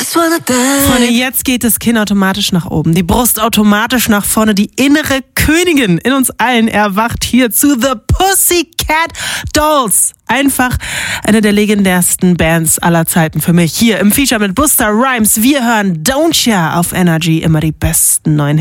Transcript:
Freunde, jetzt geht das Kinn automatisch nach oben, die Brust automatisch nach vorne, die innere Königin in uns allen erwacht hier zu The Pussycat Dolls. Einfach eine der legendärsten Bands aller Zeiten für mich. Hier im Feature mit Busta Rhymes. Wir hören Don't Ya auf Energy, immer die besten neuen